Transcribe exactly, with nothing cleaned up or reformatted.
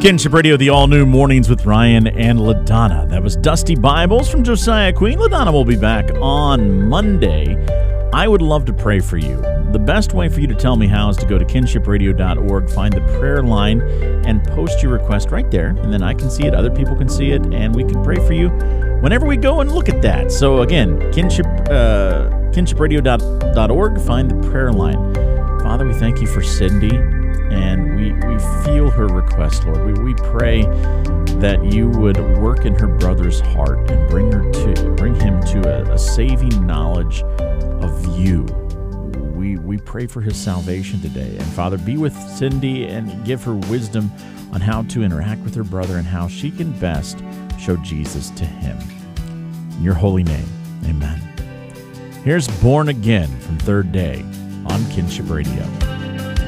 Kinship Radio, the all-new Mornings with Ryan and LaDonna. That was Dusty Bibles from Josiah Queen. LaDonna will be back on Monday. I would love to pray for you. The best way for you to tell me how is to go to kinship radio dot org, find the prayer line, and post your request right there. And then I can see it, other people can see it, and we can pray for you whenever we go and look at that. So again, kinship, uh, kinship radio dot org, find the prayer line. Father, we thank you for Cindy, and we, we feel her request, Lord. We, we pray that you would work in her brother's heart and bring her to bring him to a, a saving knowledge of you. We we pray for his salvation today. And Father, be with Cindy and give her wisdom on how to interact with her brother and how she can best show Jesus to him. In your holy name, amen. Here's Born Again from Third Day on Kinship Radio.